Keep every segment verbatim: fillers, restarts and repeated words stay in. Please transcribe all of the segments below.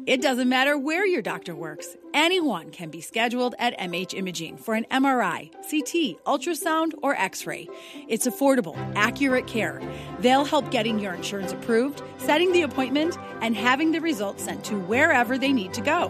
It doesn't matter where your doctor works. Anyone can be scheduled at M H Imaging for an M R I, C T, ultrasound, or X-ray. It's affordable, accurate care. They'll help getting your insurance approved, setting the appointment, and having the results sent to wherever they need to go.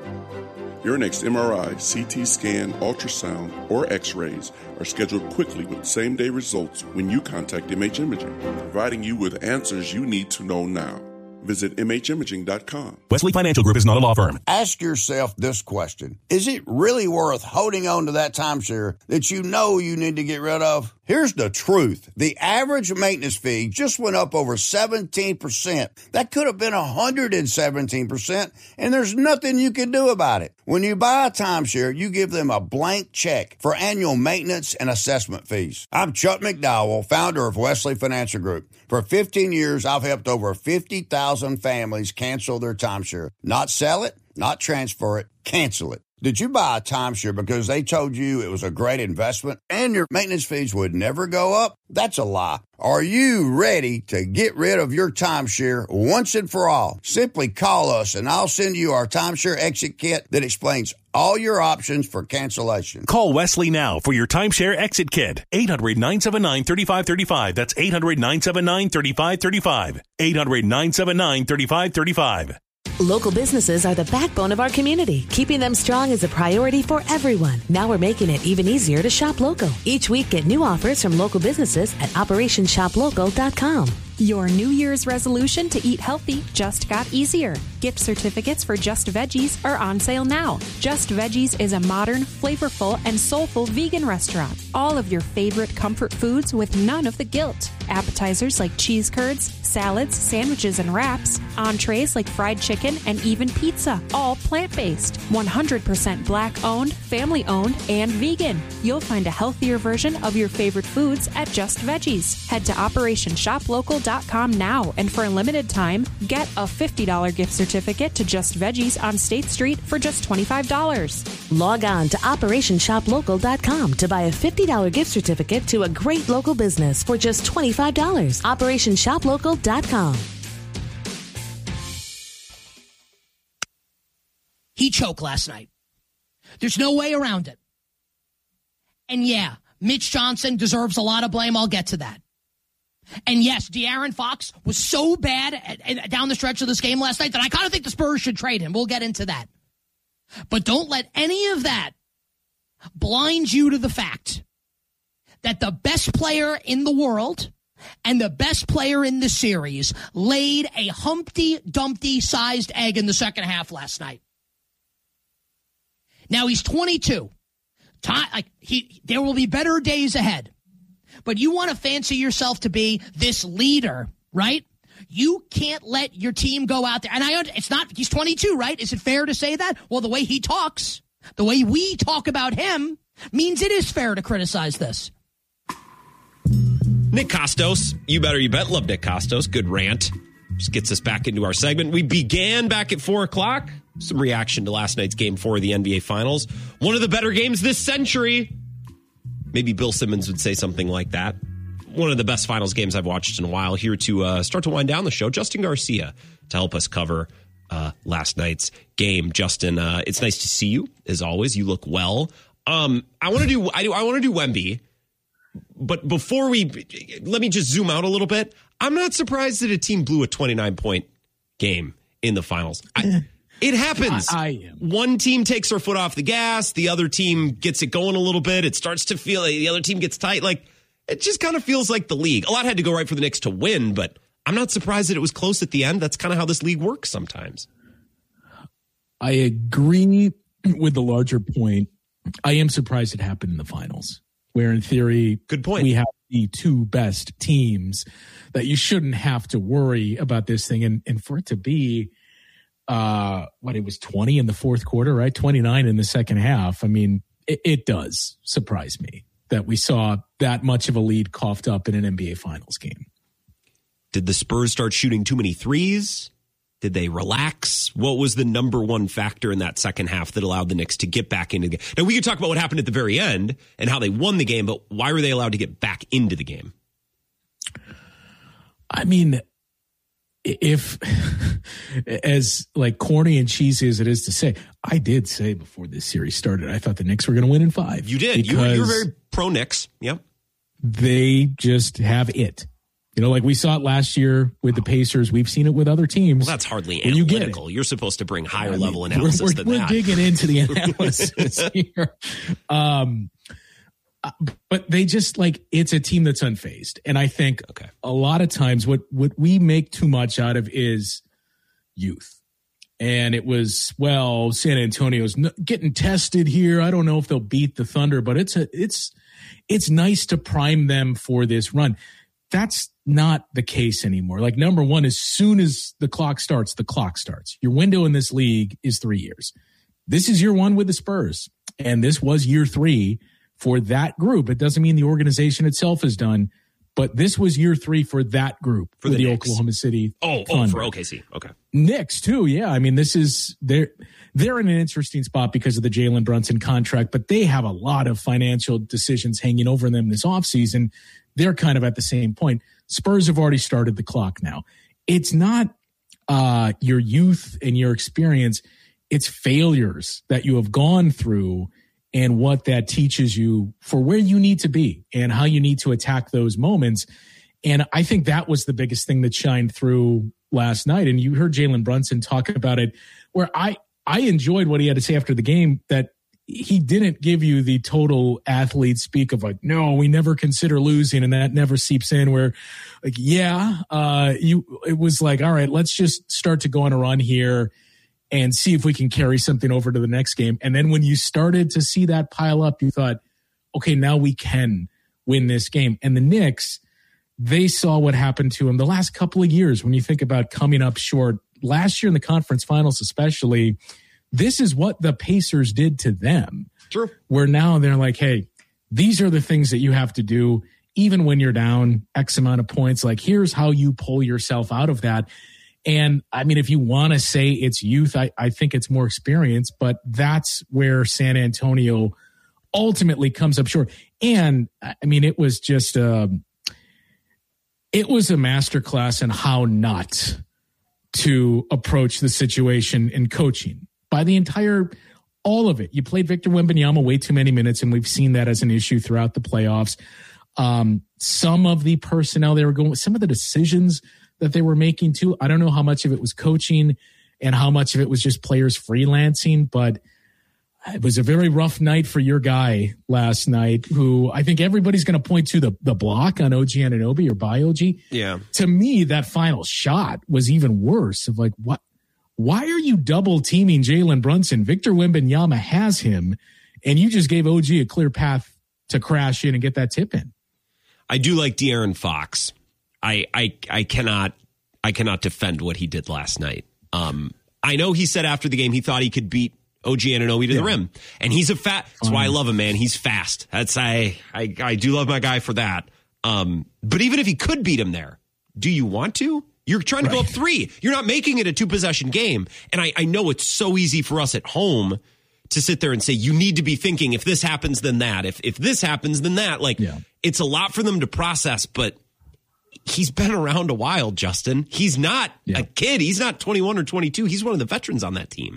Your next M R I, C T scan, ultrasound, or X-rays are scheduled quickly with same-day results when you contact M H Imaging, providing you with answers you need to know now. Visit M H imaging dot com. Wesley Financial Group is not a law firm. Ask yourself this question. Is it really worth holding on to that timeshare that you know you need to get rid of? Here's the truth. The average maintenance fee just went up over seventeen percent. That could have been one hundred seventeen percent, and there's nothing you can do about it. When you buy a timeshare, you give them a blank check for annual maintenance and assessment fees. I'm Chuck McDowell, founder of Wesley Financial Group. For fifteen years, I've helped over fifty thousand families cancel their timeshare. Not sell it, not transfer it, cancel it. Did you buy a timeshare because they told you it was a great investment and your maintenance fees would never go up? That's a lie. Are you ready to get rid of your timeshare once and for all? Simply call us and I'll send you our timeshare exit kit that explains all your options for cancellation. Call Wesley now for your timeshare exit kit. eight hundred, nine seven nine, three five three five. That's eight hundred, nine seven nine, three five three five. eight hundred, nine seven nine, three five three five. Local businesses are the backbone of our community. Keeping them strong is a priority for everyone. Now we're making it even easier to shop local. Each week, get new offers from local businesses at operation shop local dot com. Your New Year's resolution to eat healthy just got easier. Gift certificates for Just Veggies are on sale now. Just Veggies is a modern, flavorful, and soulful vegan restaurant. All of your favorite comfort foods with none of the guilt. Appetizers like cheese curds, salads, sandwiches, and wraps. Entrees like fried chicken and even pizza. All plant-based. one hundred percent black-owned, family-owned, and vegan. You'll find a healthier version of your favorite foods at Just Veggies. Head to operation shop local dot com now, and for a limited time, get a fifty dollars gift certificate to Just Veggies on State Street for just twenty-five dollars. Log on to operation shop local dot com to buy a fifty dollars gift certificate to a great local business for just twenty-five dollars. operation shop local dot com. He choked last night. There's no way around it. And yeah, Mitch Johnson deserves a lot of blame. I'll get to that. And yes, De'Aaron Fox was so bad at, at, down the stretch of this game last night that I kind of think the Spurs should trade him. We'll get into that. But don't let any of that blind you to the fact that the best player in the world and the best player in the series laid a Humpty Dumpty-sized egg in the second half last night. Now he's twenty-two. Time, like he, there will be better days ahead. But you want to fancy yourself to be this leader, right? You can't let your team go out there. And I, it's not, he's twenty-two, right? Is it fair to say that? Well, the way he talks, the way we talk about him means it is fair to criticize this. Nick Kostos, you better you bet. Love Nick Kostos. Good rant. Just gets us back into our segment. We began back at four o'clock. Some reaction to last night's game four of the N B A Finals. One of the better games this century. Maybe Bill Simmons would say something like that. One of the best finals games I've watched in a while. Here to uh, start to wind down the show, Justin Garcia to help us cover uh, last night's game. Justin, uh, it's nice to see you as always. You look well. Um, I want to do I do I want to do Wemby, but before we let me just zoom out a little bit. I'm not surprised that a team blew a twenty-nine point game in the finals. I, It happens. I, I am. One team takes their foot off the gas. The other team gets it going a little bit. It starts to feel like the other team gets tight. Like, it just kind of feels like the league. A lot had to go right for the Knicks to win, but I'm not surprised that it was close at the end. That's kind of how this league works sometimes. I agree with the larger point. I am surprised it happened in the finals, where in theory, good point. We have the two best teams that you shouldn't have to worry about this thing. And, and for it to be, uh, what, it was twenty in the fourth quarter, right? twenty-nine in the second half. I mean, it, it does surprise me that we saw that much of a lead coughed up in an N B A Finals game. Did the Spurs start shooting too many threes? Did they relax? What was the number one factor in that second half that allowed the Knicks to get back into the game? Now, we could talk about what happened at the very end and how they won the game, but why were they allowed to get back into the game? I mean, if as like corny and cheesy as it is to say, I did say before this series started, I thought the Knicks were going to win in five. You did. You were, you were very pro Knicks. Yep. They just have it. You know, like we saw it last year with the Pacers. We've seen it with other teams. Well, that's hardly analytical. You You're supposed to bring higher I mean, level analysis we're, we're, than we're that. We're digging into the analysis here. Um, but they just like, it's a team that's unfazed. And I think okay. a lot of times what, what we make too much out of is youth. And it was, well, San Antonio's getting tested here. I don't know if they'll beat the Thunder, but it's a, it's, it's nice to prime them for this run. That's not the case anymore. Like, number one, as soon as the clock starts, the clock starts. Your window in this league is three years. This is year one with the Spurs, and this was year three for that group. It doesn't mean the organization itself is done, but this was year three for that group, for the, the Knicks. Oklahoma City Oh, Thunder. oh, for O K C. Okay. Knicks, too, yeah. I mean, this is, they're, they're in an interesting spot because of the Jalen Brunson contract, but they have a lot of financial decisions hanging over them this offseason. They're kind of at the same point. Spurs have already started the clock now. It's not uh, your youth and your experience. It's failures that you have gone through and what that teaches you for where you need to be and how you need to attack those moments. And I think that was the biggest thing that shined through last night. And you heard Jalen Brunson talk about it, where I, I enjoyed what he had to say after the game, that he didn't give you the total athlete speak of like, no, we never consider losing. And that never seeps in where like, yeah, uh, you, it was like, all right, let's just start to go on a run here and see if we can carry something over to the next game. And then when you started to see that pile up, you thought, okay, now we can win this game. And the Knicks, they saw what happened to them the last couple of years. When you think about coming up short last year in the conference finals, especially, this is what the Pacers did to them. True. Where now they're like, hey, these are the things that you have to do, even when you're down X amount of points. Like, here's how you pull yourself out of that. And I mean, if you want to say it's youth, I, I think it's more experience, but that's where San Antonio ultimately comes up short. And I mean, it was just, um, it was a masterclass in how not to approach the situation in coaching by the entire, all of it. You played Victor Wembanyama way too many minutes, and we've seen that as an issue throughout the playoffs. Um, some of the personnel they were going with, some of the decisions that they were making too. I don't know how much of it was coaching and how much of it was just players freelancing, but it was a very rough night for your guy last night, who I think everybody's going to point to the, the block on O G Anunoby or by O G. Yeah. To me, that final shot was even worse of like, what, why are you double teaming Jalen Brunson? Victor Wembanyama has him, and you just gave O G a clear path to crash in and get that tip in. I do like De'Aaron Fox. I, I I cannot I cannot defend what he did last night. Um, I know he said after the game he thought he could beat O G Anunoby to yeah. the rim, and he's a fat. That's why I love him, man. He's fast. That's I I I do love my guy for that. Um, but even if he could beat him there, do you want to? You're trying to right. go up three. You're not making it a two possession game, and I I know it's so easy for us at home to sit there and say, you need to be thinking, if this happens, then that. If if this happens, then that. Like, yeah. it's a lot for them to process, but he's been around a while, Justin. He's not yeah. a kid. He's not twenty-one or twenty-two. He's one of the veterans on that team.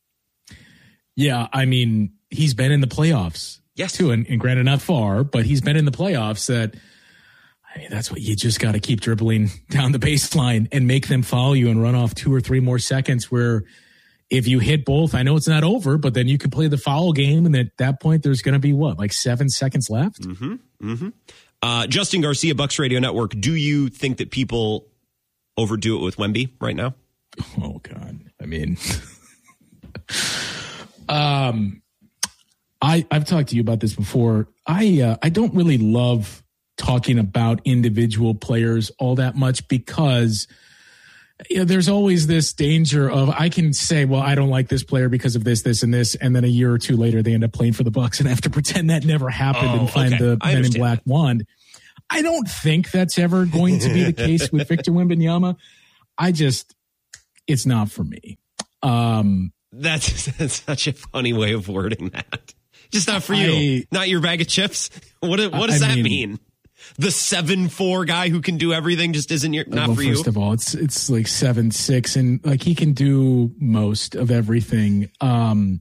Yeah, I mean, he's been in the playoffs. Yes. Too, and, and granted, not far, but he's been in the playoffs. That, I mean, that's what you just got to keep dribbling down the baseline and make them follow you and run off two or three more seconds where if you hit both, I know it's not over, but then you can play the foul game, and at that point, there's going to be what, like seven seconds left? Mm-hmm. Mm-hmm. Uh, Justin Garcia, Bucks Radio Network. Do you think that people overdo it with Wemby right now? Oh God, I mean, um, I I've talked to you about this before. I uh, I don't really love talking about individual players all that much because, you know, there's always this danger of I can say, well, I don't like this player because of this, this, and this, and then a year or two later they end up playing for the Bucks and have to pretend that never happened oh, and find okay. the I Men in Black that. wand. I don't think that's ever going to be the case with Victor Wembanyama. I just, it's not for me. Um, that's, that's such a funny way of wording that. Just not for you. I, not your bag of chips. What what does I that mean, mean? The seven four guy who can do everything just isn't your, not well, for you. First of all, it's it's like seven six, and like he can do most of everything. Um,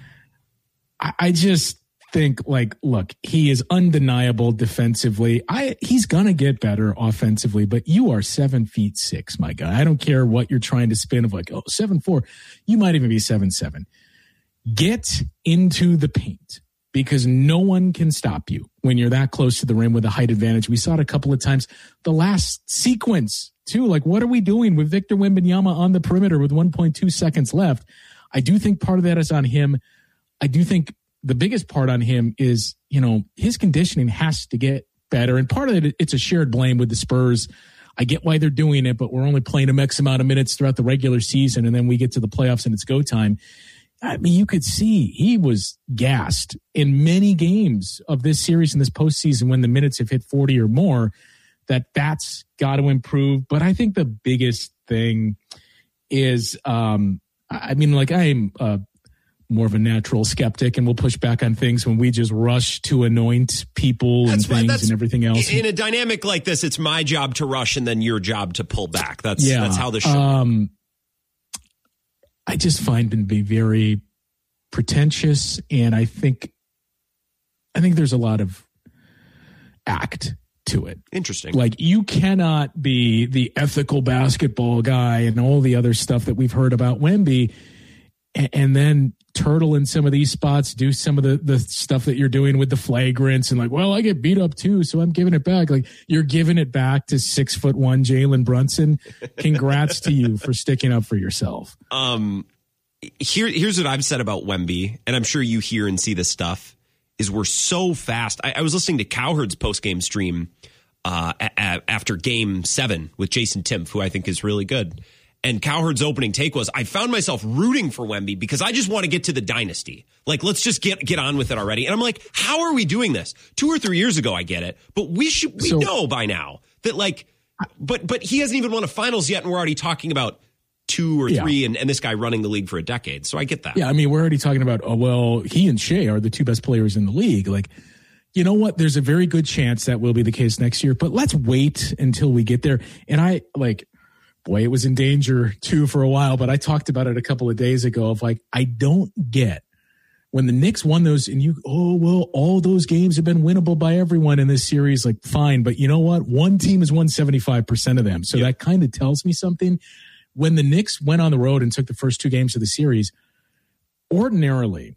I, I just think like, look, he is undeniable defensively. I he's gonna get better offensively, but you are seven feet six, my guy. I don't care what you're trying to spin of like, oh, seven four. You might even be seven seven. Get into the paint, because no one can stop you when you're that close to the rim with a height advantage. We saw it a couple of times. The last sequence, too, like what are we doing with Victor Wembanyama on the perimeter with one point two seconds left? I do think part of that is on him. I do think the biggest part on him is, you know, his conditioning has to get better. And part of it, it's a shared blame with the Spurs. I get why they're doing it, but we're only playing a X amount of minutes throughout the regular season, and then we get to the playoffs and it's go time. I mean, you could see he was gassed in many games of this series in this postseason when the minutes have hit forty or more, that that's got to improve. But I think the biggest thing is, um, I mean, like I'm uh, more of a natural skeptic, and we'll push back on things when we just rush to anoint people that's and things and everything else. In a dynamic like this, it's my job to rush and then your job to pull back. That's yeah, that's how the show um, I just find him to be very pretentious, and I think I think there's a lot of act to it. Interesting. Like, you cannot be the ethical basketball guy and all the other stuff that we've heard about Wemby, and, and then turtle in some of these spots, do some of the, the stuff that you're doing with the flagrants, and like, well, I get beat up too, so I'm giving it back. Like, you're giving it back to six foot one Jalen Brunson. Congrats to you for sticking up for yourself. Um, here, here's what I've said about Wemby, and I'm sure you hear and see this stuff, is we're so fast. I, I was listening to Cowherd's post-game stream uh, a, a, after game seven with Jason Timpf, who I think is really good. And Cowherd's opening take was, I found myself rooting for Wemby because I just want to get to the dynasty. Like, let's just get get on with it already. And I'm like, how are we doing this? Two or three years ago, I get it. But we should we so, know by now that, like, but but he hasn't even won a finals yet, and we're already talking about two or three, yeah. and, and this guy running the league for a decade. So I get that. Yeah, I mean, we're already talking about, oh, well, he and Shea are the two best players in the league. Like, you know what? There's a very good chance that will be the case next year, but let's wait until we get there. And I, like, boy, it was in danger, too, for a while, but I talked about it a couple of days ago of, like, I don't get when the Knicks won those, and you, oh, well, all those games have been winnable by everyone in this series. Like, fine, but you know what? One team has won seventy-five percent of them. So yep. that kind of tells me something. When the Knicks went on the road and took the first two games of the series, ordinarily,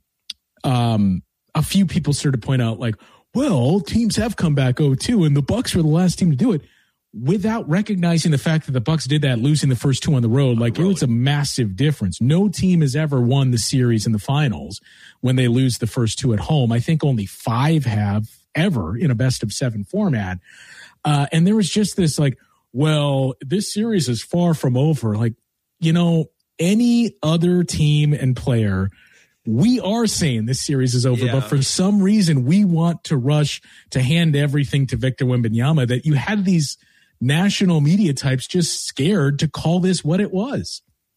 um, a few people started to point out, like, well, teams have come back oh two, and the Bucks were the last team to do it, without recognizing the fact that the Bucks did that, losing the first two on the road. Like, it was a massive difference. No team has ever won the series in the finals when they lose the first two at home. I think only five have ever in a best of seven format. Uh, and there was just this, like, well, this series is far from over. Like, you know, any other team and player, we are saying this series is over, yeah. but for some reason we want to rush to hand everything to Victor Wembanyama, that you had these national media types just scared to call this what it was.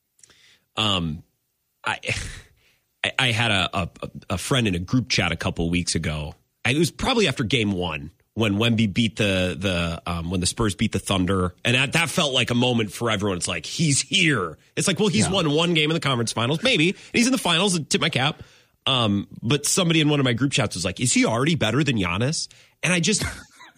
Um, I, I had a, a, a friend in a group chat a couple of weeks ago. It was probably after game one, when Wemby beat the, the um, when the Spurs beat the Thunder. And that, that felt like a moment for everyone. It's like, he's here. It's like, well, he's yeah. won one game in the conference finals, maybe. And he's in the finals, tip my cap. Um, but somebody in one of my group chats was like, is he already better than Giannis? And I just,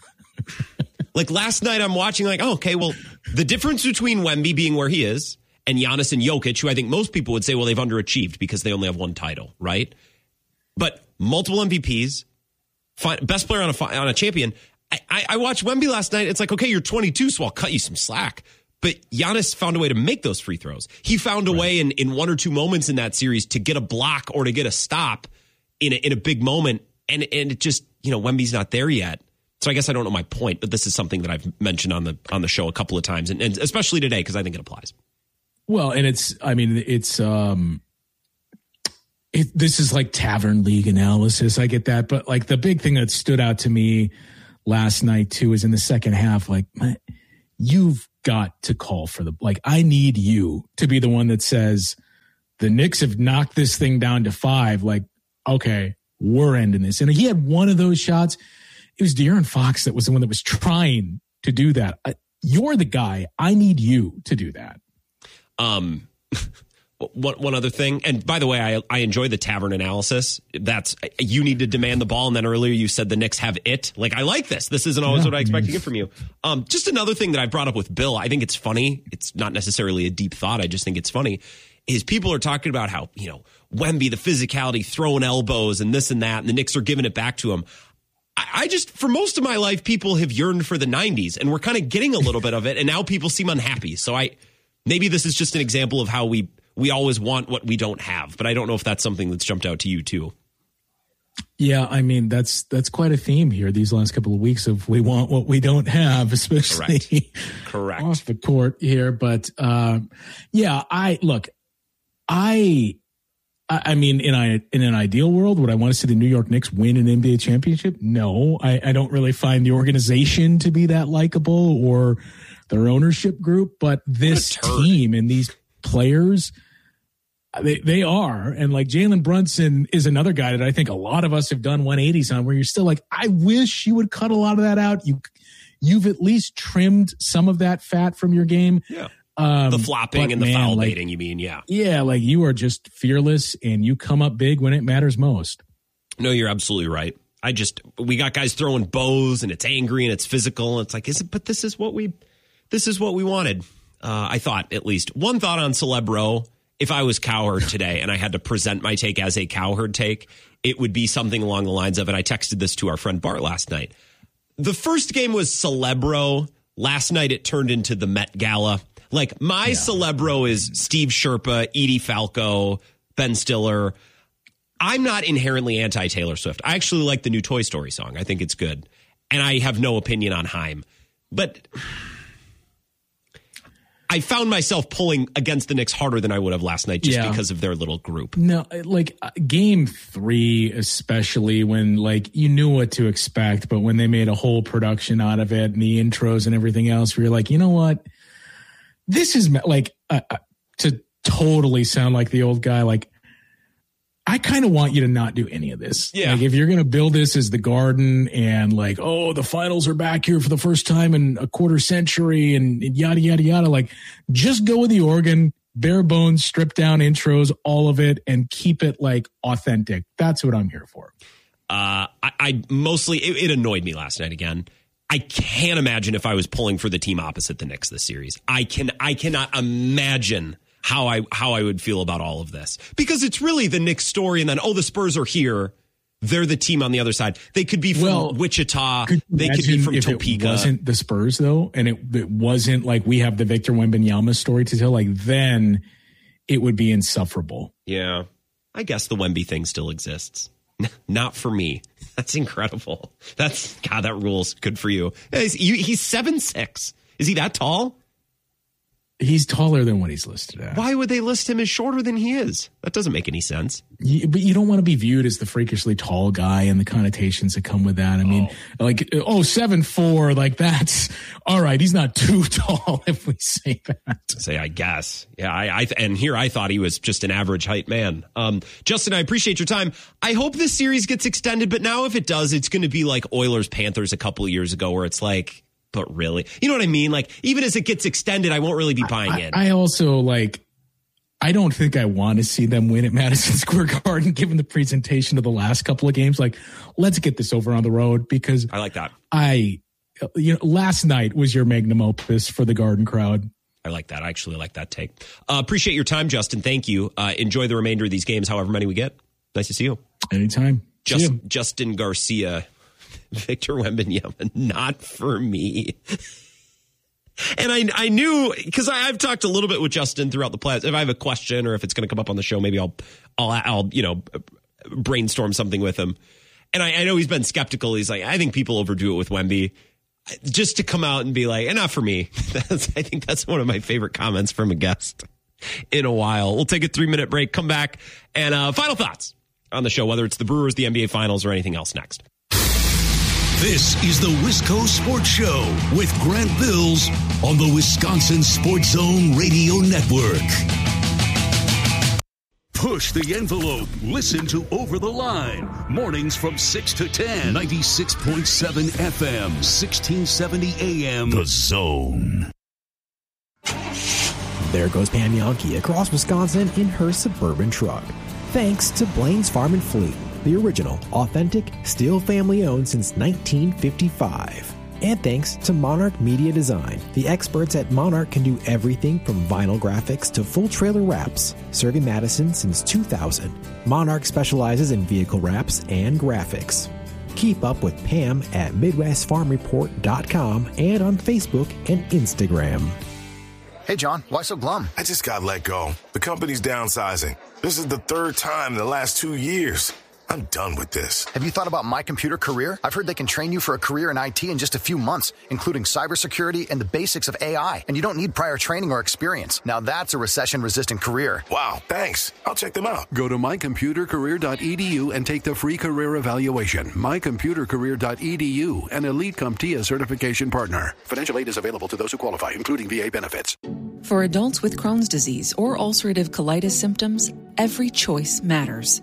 like, last night I'm watching, like, oh, okay, well, the difference between Wemby being where he is and Giannis and Jokic, who I think most people would say, well, they've underachieved because they only have one title, right? But multiple M V Ps, best player on a on a champion. I, I, I watched Wemby last night. It's like, okay, you're twenty-two, so I'll cut you some slack. But Giannis found a way to make those free throws. He found a right. way in, in one or two moments in that series to get a block or to get a stop in a, in a big moment. And and it just, you know, Wemby's not there yet. So I guess I don't know my point, but this is something that I've mentioned on the on the show a couple of times, and, and especially today because I think it applies. Well, and it's, I mean, it's, um, It, this is like tavern league analysis. I get that. But like the big thing that stood out to me last night too is in the second half, like, man, you've got to call for the, like, I need you to be the one that says the Knicks have knocked this thing down to five. Like, okay, we're ending this. And he had one of those shots it was De'Aaron Fox that was the one that was trying to do that. Uh, you're the guy. I need you to do that. Um, one, one other thing. And by the way, I, I enjoy the tavern analysis. That's, you need to demand the ball. And then earlier you said the Knicks have it. Like, I like this. This isn't always yeah, what I expect I mean, to get from you. Um, just another thing that I brought up with Bill. I think it's funny. It's not necessarily a deep thought. I just think it's funny. Is people are talking about how, you know, Wemby, the physicality, throwing elbows and this and that, and the Knicks are giving it back to him. I, I just, for most of my life, people have yearned for the nineties, and we're kind of getting a little bit of it, and now people seem unhappy. So I, maybe this is just an example of how we, we always want what we don't have, but I don't know if that's something that's jumped out to you too. Yeah, I mean, that's that's quite a theme here these last couple of weeks of we want what we don't have, especially Correct. Correct. off the court here. But um, yeah, I look. I, I mean, in I in an ideal world, would I want to see the New York Knicks win an N B A championship? No, I, I don't really find the organization to be that likable or their ownership group. But this team and these players, they they are. And like Jalen Brunson is another guy that I think a lot of us have done one eighties on, where you're still like, I wish you would cut a lot of that out. You you've at least trimmed some of that fat from your game. Yeah. Um, the flopping and the man, foul like, baiting, you mean, yeah. Yeah, like you are just fearless and you come up big when it matters most. No, you're absolutely right. I just, we got guys throwing bows and it's angry and it's physical. It's like, is it, but this is what we, this is what we wanted. Uh, I thought, at least. One thought on Celebro, if I was Cowherd today and I had to present my take as a Cowherd take, it would be something along the lines of, and I texted this to our friend Bart last night. The first game was Celebro. Last night it turned into the Met Gala. Like, my yeah. Celebro is Steve Sherpa, Edie Falco, Ben Stiller. I'm not inherently anti-Taylor Swift. I actually like the new Toy Story song. I think it's good. And I have no opinion on Haim. But I found myself pulling against the Knicks harder than I would have last night just yeah. because of their little group. No, like, game three, especially when, like, you knew what to expect, but when they made a whole production out of it and the intros and everything else, where you're like, you know what? This is like, uh, to totally sound like the old guy, like, I kind of want you to not do any of this. Yeah. Like, if you're going to build this as the Garden and like, oh, the finals are back here for the first time in a quarter century and, and yada, yada, yada, like, just go with the organ, bare bones, strip down intros, all of it, and keep it like authentic. That's what I'm here for. Uh, I, I mostly, it, it annoyed me last night again. I can't imagine if I was pulling for the team opposite the Knicks this series. I can I cannot imagine how I how I would feel about all of this, because it's really the Knicks story, and then oh, the Spurs are here. They're the team on the other side. They could be from well, Wichita. Could they could be from if Topeka. It wasn't the Spurs though, and it, it wasn't like we have the Victor Wembanyama story to tell. Like, then it would be insufferable. Yeah, I guess the Wemby thing still exists. Not for me. That's incredible. That's, God, that rules. Good for you. He's, he's seven six. Is he that tall? He's taller than what he's listed at. Why would they list him as shorter than he is? That doesn't make any sense. You, but you don't want to be viewed as the freakishly tall guy and the connotations that come with that. I mean, oh. like, oh, seven four, like that's all right. He's not too tall if we say that. Say, I guess. Yeah, I, I and here I thought he was just an average height man. Um, Justin, I appreciate your time. I hope this series gets extended, but now if it does, it's going to be like Oilers Panthers a couple of years ago, where it's like, but really, you know what I mean? Like, even as it gets extended, I won't really be buying I, in. I also, like, I don't think I want to see them win at Madison Square Garden, given the presentation of the last couple of games. Like, let's get this over on the road, because I like that. I, you know, last night was your magnum opus for the Garden crowd. I like that. I actually like that take. Uh, appreciate your time, Justin. Thank you. Uh, enjoy the remainder of these games, however many we get. Nice to see you. Anytime. Just, see you. Justin Garcia. Victor Wembanyama, not for me. And I I knew, because I've talked a little bit with Justin throughout the playoffs. If I have a question or if it's going to come up on the show, maybe I'll I'll I'll you know brainstorm something with him. And I, I know he's been skeptical. He's like, I think people overdo it with Wemby. Just to come out and be like, eh, not for me. That's, I think that's one of my favorite comments from a guest in a while. We'll take a three minute break, come back, and uh, final thoughts on the show, whether it's the Brewers, the N B A Finals, or anything else next. This is the Wisco Sports Show with Grant Bills on the Wisconsin Sports Zone Radio Network. Push the envelope. Listen to Over the Line. Mornings from six to ten. ninety-six point seven F M, sixteen seventy A M. The Zone. There goes Pam Yankee across Wisconsin in her Suburban truck. Thanks to Blaine's Farm and Fleet, the original, authentic, still family-owned since nineteen fifty-five. And thanks to Monarch Media Design. The experts at Monarch can do everything from vinyl graphics to full trailer wraps, serving Madison since two thousand. Monarch specializes in vehicle wraps and graphics. Keep up with Pam at Midwest Farm Report dot com and on Facebook and Instagram. Hey, John, why so glum? I just got let go. The company's downsizing. This is the third time in the last two years. I'm done with this. Have you thought about My Computer Career? I've heard they can train you for a career in I T in just a few months, including cybersecurity and the basics of A I. And you don't need prior training or experience. Now that's a recession-resistant career. Wow, thanks. I'll check them out. Go to my computer career dot e d u and take the free career evaluation. my computer career dot e d u, an Elite CompTIA certification partner. Financial aid is available to those who qualify, including V A benefits. For adults with Crohn's disease or ulcerative colitis symptoms, every choice matters.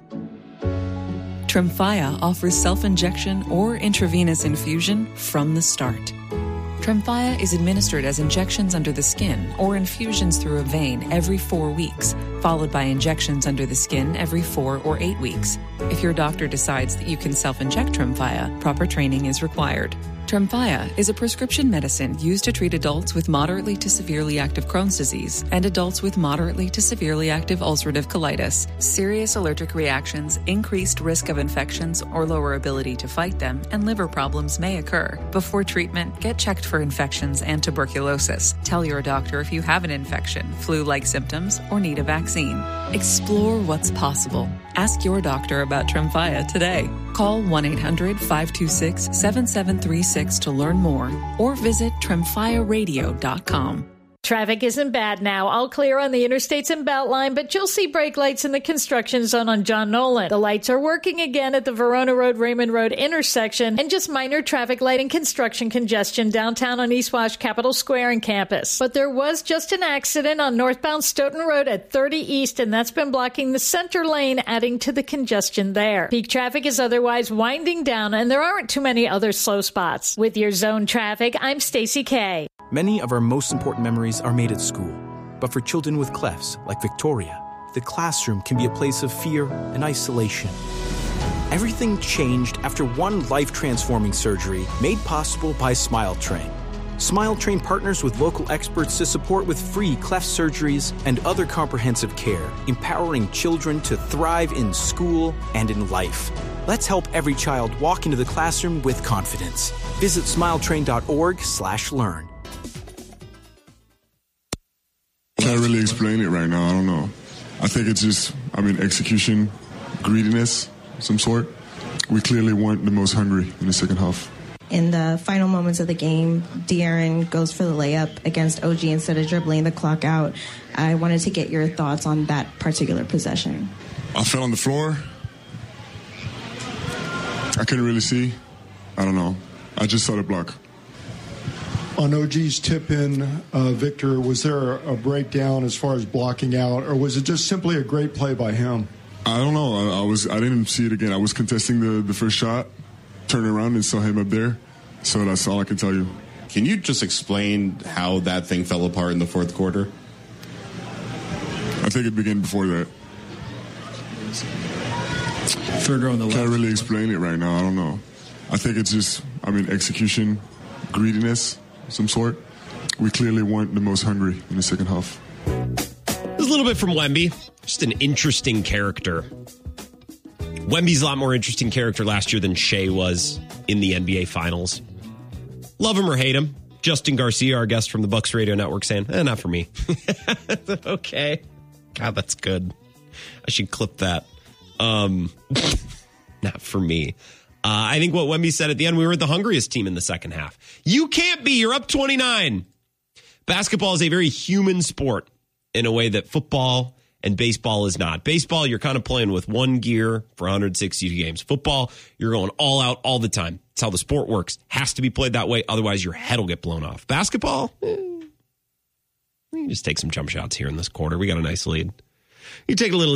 Tremfya offers self-injection or intravenous infusion from the start. Tremfya is administered as injections under the skin or infusions through a vein every four weeks, followed by injections under the skin every four or eight weeks. If your doctor decides that you can self-inject Tremfya, proper training is required. Tremfya is a prescription medicine used to treat adults with moderately to severely active Crohn's disease and adults with moderately to severely active ulcerative colitis. Serious allergic reactions, increased risk of infections or lower ability to fight them, and liver problems may occur. Before treatment, get checked for infections and tuberculosis. Tell your doctor if you have an infection, flu-like symptoms, or need a vaccine. Explore what's possible. Ask your doctor about Tremfya today. Call one eight hundred five two six seven seven three six to learn more or visit tremfya radio dot com. Traffic isn't bad now. All clear on the interstates and Beltline, but you'll see brake lights in the construction zone on John Nolan. The lights are working again at the Verona Road, Raymond Road intersection, and just minor traffic light and construction congestion downtown on East Wash, Capitol Square, and campus. But there was just an accident on northbound Stoughton Road at thirty East, and that's been blocking the center lane, adding to the congestion there. Peak traffic is otherwise winding down, and there aren't too many other slow spots. With your zone traffic, I'm Stacey Kay. Many of our most important memories are made at school. But for children with clefts, like Victoria, the classroom can be a place of fear and isolation. Everything changed after one life-transforming surgery made possible by SmileTrain. SmileTrain partners with local experts to support with free cleft surgeries and other comprehensive care, empowering children to thrive in school and in life. Let's help every child walk into the classroom with confidence. Visit smiletrain.org slash learn. Can't really explain it right now. I don't know. I think it's just, I mean, execution, greediness, some sort. We clearly weren't the most hungry in the second half. In the final moments of the game, De'Aaron goes for the layup against O G instead of dribbling the clock out. I wanted to get your thoughts on that particular possession. I fell on the floor. I couldn't really see. I don't know. I just saw the block. On O G's tip-in, uh, Victor, was there a breakdown as far as blocking out, or was it just simply a great play by him? I don't know. I, I was. I didn't see it again. I was contesting the, the first shot, turned around and saw him up there. So that's all I can tell you. Can you just explain how that thing fell apart in the fourth quarter? I think it began before that. Third row on the left. Can't really explain it right now. I don't know. I think it's just, I mean, execution, greediness, some sort. We clearly weren't the most hungry in the second half. There's a little bit from Wemby. Just an interesting character. Wemby's a lot more interesting character last year than Shea was in the N B A Finals. Love him or hate him. Justin Garcia, our guest from the Bucks Radio Network, saying, eh, not for me. Okay. God, that's good. I should clip that. Um, not for me. Uh, I think what Wemby said at the end, we were the hungriest team in the second half. You can't be. You're up twenty-nine. Basketball is a very human sport in a way that football and baseball is not. Baseball, you're kind of playing with one gear for one hundred sixty games. Football, you're going all out all the time. It's how the sport works. Has to be played that way. Otherwise, your head will get blown off. Basketball, eh, we can just take some jump shots here in this quarter. We got a nice lead. You take a little